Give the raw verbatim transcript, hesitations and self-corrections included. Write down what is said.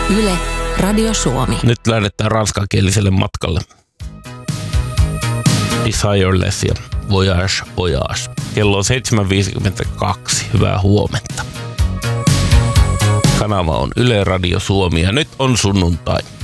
Yle, Radio Suomi. Nyt lähdetään ranskankieliselle matkalle. Desireless ja Voyage, Voyage. Kello on seitsemän viisikymmentäkaksi. Hyvää huomenta. Kanava on Yle Radio Suomi ja nyt on sunnuntai.